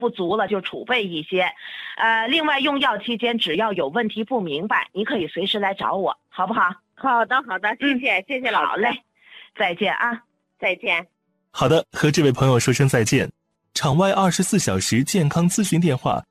不足了就储备一些。另外用药期间只要有问题不明白，你可以随时来找我，好不好？ 好的，谢谢，谢谢老师。 好嘞，再见啊， 再见。 好的，和这位朋友说声再见。场外24小时健康咨询电话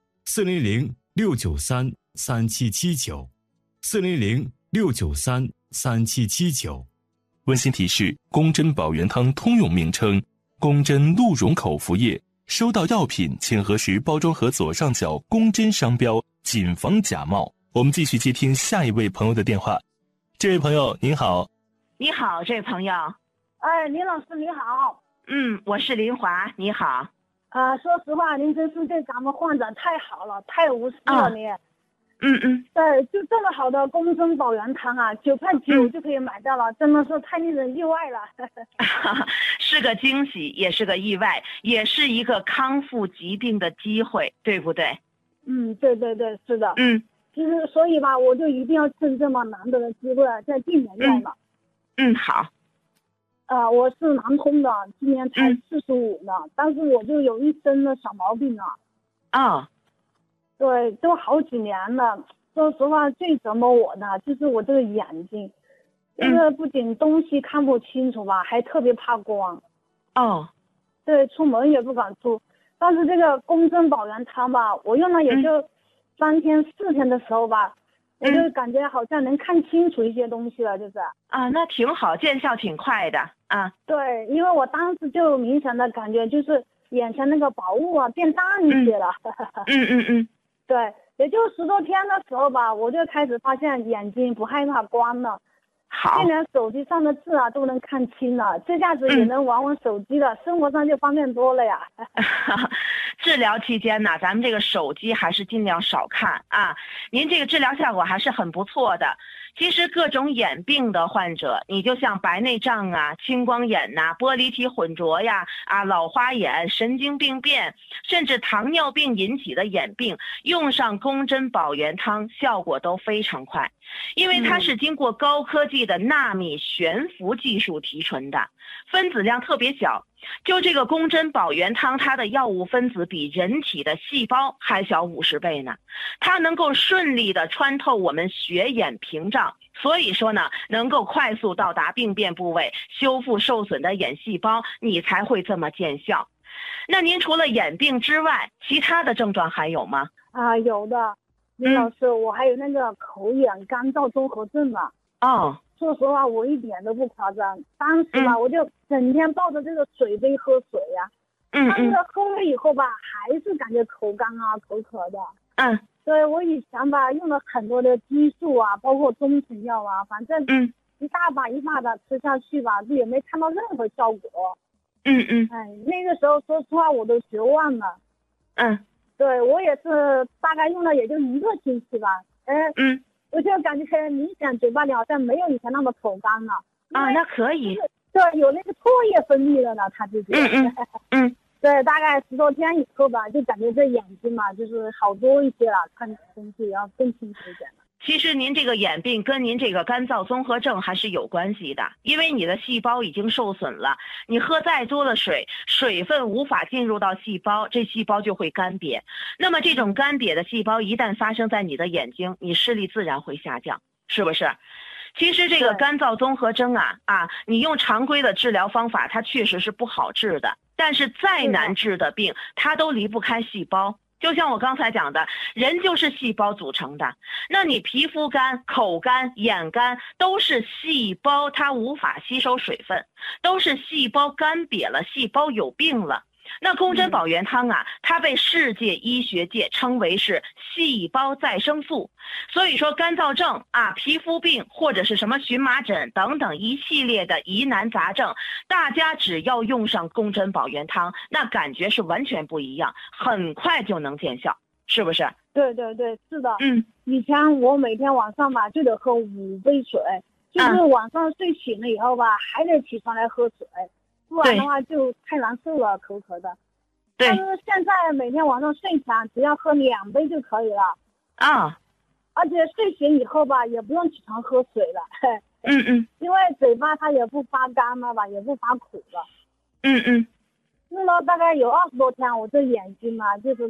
：400-693-3779，400-693-3779。温馨提示：宫针保元汤通用名称，宫针鹿茸口服液。收到药品请核实包装盒左上角宫针商标，谨防假冒。我们继续接听下一位朋友的电话。这位朋友您好。 你好，这位朋友。 哎，林老师你好。 我是林华，你好。 说实话，您真是对咱们患者太好了，太无私了你。对，就这么好的宫针保元汤啊，9块9就可以买到了，真的是太令人意外了。 是个惊喜，也是个意外，也是一个康复疾病的机会，对不对？ 对，是的。其实所以吧，我就一定要趁这么难得的机会在进门用了。 好。 我是南通的，今年才45呢，但是我就有一身的小毛病啊。对，都好几年了。说实话，最折磨我的就是我这个眼睛，就是不仅东西看不清楚吧，还特别怕光。对，出门也不敢出。但是这个宫针保元汤吧，我用了也就3天4天的时候吧，我就感觉好像能看清楚一些东西了，就是。 那挺好，见效挺快的啊。 对，因为我当时就明显的感觉就是眼前那个薄雾啊变淡一些了。对，也就10多天的时候吧，我就开始发现眼睛不害怕光了。 好， 就连手机上的字啊都能看清了，这下子也能玩手机了，生活上就方便多了呀。 治疗期间呢，咱们这个手机还是尽量少看啊。您这个治疗效果还是很不错的。其实各种眼病的患者，你就像白内障啊、青光眼呐、玻璃体混浊呀、老花眼、神经病变，甚至糖尿病引起的眼病，用上宫针保元汤效果都非常快，因为它是经过高科技的纳米悬浮技术提纯的，分子量特别小。就这个宫针保元汤，它的药物分子比人体的细胞还小50倍呢，它能够顺利的穿透我们血眼屏障，所以说呢，能够快速到达病变部位，修复受损的眼细胞，你才会这么见效。那您除了眼病之外，其他的症状还有吗？ 有的，林老师，我还有那个口眼干燥综合症嘛。说实话，我一点都不夸张。当时吧，我就整天抱着这个水杯喝水呀，但是喝了以后吧，还是感觉口干啊、口渴的。对，我以前吧用了很多的激素啊，包括中成药啊，反正一大把的吃下去吧，就也没看到任何效果。那个时候说实话我都绝望了。对，我也是大概用了也就1个星期吧。我就感觉明显嘴巴里好像没有以前那么口干了。 那可以。 对，有那个唾液分泌了呢，他就觉得。对，大概10多天以后吧，就感觉这眼睛嘛，就是好多一些了，看东西要更清楚一点了。 其实您这个眼病跟您这个干燥综合症还是有关系的，因为你的细胞已经受损了，你喝再多的水，水分无法进入到细胞，这细胞就会干瘪。那么这种干瘪的细胞一旦发生在你的眼睛，你视力自然会下降，是不是？其实这个干燥综合征你用常规的治疗方法，它确实是不好治的，但是再难治的病，它都离不开细胞。就像我刚才讲的，人就是细胞组成的，那你皮肤干、口干、眼干都是细胞它无法吸收水分，都是细胞干瘪了，细胞有病了。那宫针保元汤它被世界医学界称为是细胞再生素，所以说干燥症皮肤病或者是什么荨麻疹等等一系列的疑难杂症，大家只要用上宫针保元汤，那感觉是完全不一样，很快就能见效，是不是？ 对，是的。以前我每天晚上吧就得喝5杯水，就是晚上睡醒了以后吧还得起床来喝水，不然的话就太难受了，口渴的。但是现在每天晚上睡前只要喝2杯就可以了。而且睡醒以后吧也不用起床喝水了。因为嘴巴它也不发干了吧，也不发苦了。 吃了大概有20多天，我这眼睛嘛，就是